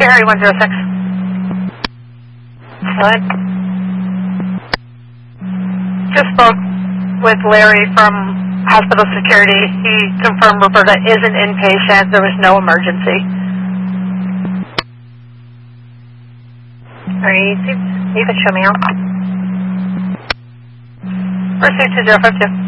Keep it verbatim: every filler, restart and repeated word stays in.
Harry one zero six. What? Just spoke with Larry from hospital security. He confirmed Roberta is an inpatient. There was no emergency. Are you, you can show me out. Proceed to zero five two.